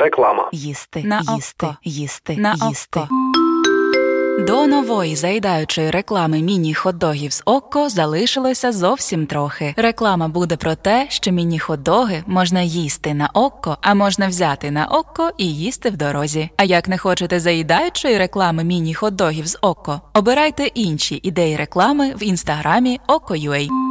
Реклама. Їсти, На їсти, око. їсти, На їсти. око. До нової заїдаючої реклами міні-хот-догів з Окко залишилося зовсім трохи. Реклама буде про те, що міні-хот-доги можна їсти на Окко, а можна взяти на Окко і їсти в дорозі. А як не хочете заїдаючої реклами міні-хот-догів з Окко, обирайте інші ідеї реклами в інстаграмі Okko.ua.